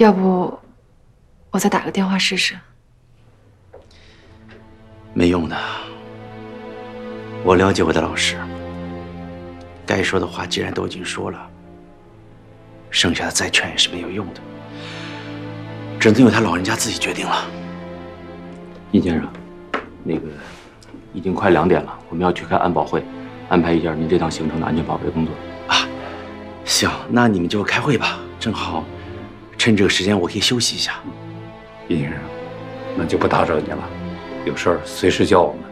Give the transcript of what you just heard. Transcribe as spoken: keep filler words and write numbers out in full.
要不我再打个电话试试？ 没用的。我了解我的老师，该说的话既然都已经说了，剩下的再劝也是没有用的，只能由他老人家自己决定了。 殷先生，那个已经快两点了，我们要去开安保会，安排一下您这趟行程的安全保卫工作。 啊，行，那你们就开会吧，正好趁这个时间我可以休息一下。 殷先生，那就不打扰你了，有事儿随时叫我们。